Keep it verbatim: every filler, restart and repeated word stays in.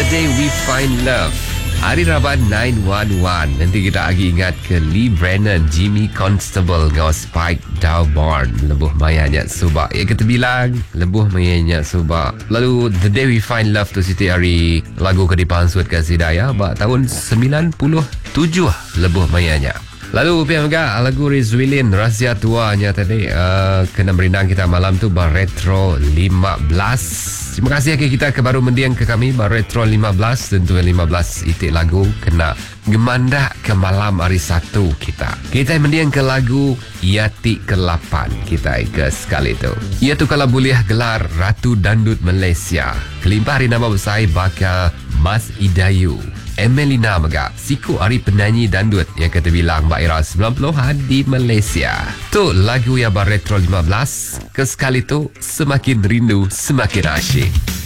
Day We Find Love. Hari Raban sembilan satu satu. Nanti kita lagi ingat ke Lee Brennan, Jimmy Constable dengan Spike Dawbarn. Lebuh mayanya subak. Ya kita bilang lebuh mayanya subak. Lalu The Day We Find Love tu Siti hari lagu Kedipahan Suat Kasih Daya ba tahun sembilan puluh tujuh lebuh mayanya. Lalu pihak juga lagu Rizwilin Rahsia Tuanya tadi uh, kena berindang kita malam tu bar Retro lima belas. Terima kasih ke kita ke baru mendiang ke kami bar Retro lima belas. Tentu lima belas itik lagu kena gemandak ke malam hari satu kita. Kita mendiang ke lagu Yati ke lapan kita ke sekali tu. Ia tu kalau boleh gelar Ratu Dandut Malaysia. Kelimpah hari nama besar baka Mas Idayu. Emelina Mega, siku hari penyanyi dandut yang kata bilang Mbak Ira sembilan puluhan di Malaysia. Tu lagu yang bar Retro lima belas. Kesekali tu semakin rindu semakin asyik.